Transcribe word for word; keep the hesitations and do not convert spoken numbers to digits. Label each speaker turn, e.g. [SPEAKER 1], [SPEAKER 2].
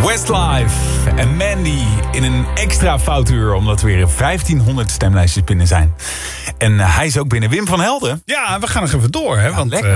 [SPEAKER 1] Westlife en Mandy in een extra foutuur, omdat er weer vijftienhonderd stemlijstjes binnen zijn. En uh, hij is ook binnen. Wim van Helden.
[SPEAKER 2] Ja, we gaan nog even door, hè? Want uh,